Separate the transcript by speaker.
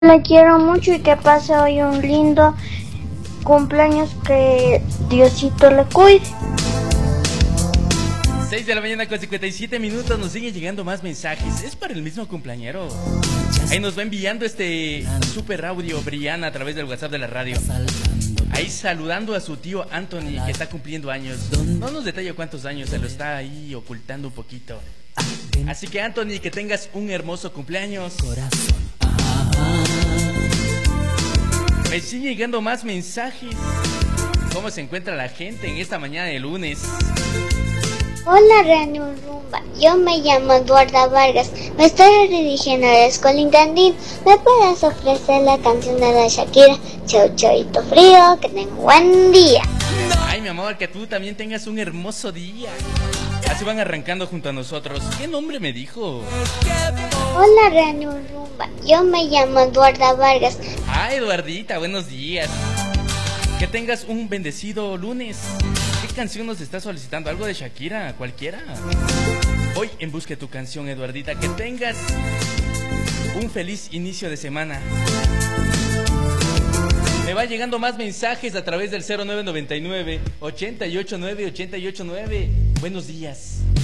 Speaker 1: La quiero mucho y que pase hoy un lindo cumpleaños, que Diosito le cuide.
Speaker 2: 6 de la mañana con 57 minutos, nos siguen llegando más mensajes. Es para el mismo cumpleañero. Ahí nos va enviando este super audio Brianna a través del WhatsApp de la radio. Ahí saludando a su tío Anthony, que está cumpliendo años. No nos detalla cuántos años, se lo está ahí ocultando un poquito. Así que Anthony, que tengas un hermoso cumpleaños. Me siguen llegando más mensajes. ¿Cómo se encuentra la gente en esta mañana de lunes?
Speaker 3: Hola Radio Rumba, yo me llamo Eduarda Vargas, me estoy dirigiendo a la escuela Intandín. ¿Me puedes ofrecer la canción de la Shakira, Chau Choito Frío? Que tenga un buen día.
Speaker 2: Ay, mi amor, que tú también tengas un hermoso día. Así van arrancando junto a nosotros. ¿Qué nombre me dijo?
Speaker 3: Hola Radio Rumba, yo me llamo Eduarda Vargas.
Speaker 2: Ah, Eduardita, buenos días. Que tengas un bendecido lunes. ¿Qué canción nos está solicitando? ¿Algo de Shakira? ¿Cualquiera? Hoy en busca de tu canción, Eduardita. Que tengas un feliz inicio de semana. Me va llegando más mensajes a través del 0999 889 889. Buenos días.